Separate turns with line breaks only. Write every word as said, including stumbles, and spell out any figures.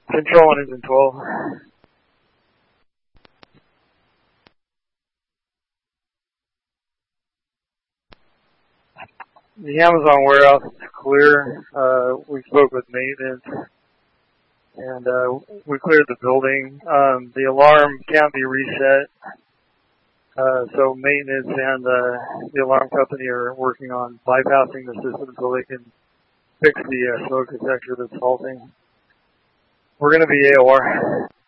Control on engine twelve. The Amazon warehouse is clear. Uh, we spoke with maintenance, and uh, we cleared the building. Um, the alarm can't be reset, uh, so maintenance and uh, the alarm company are working on bypassing the system so they can fix the uh, smoke detector that's faulting. We're going to be A O R.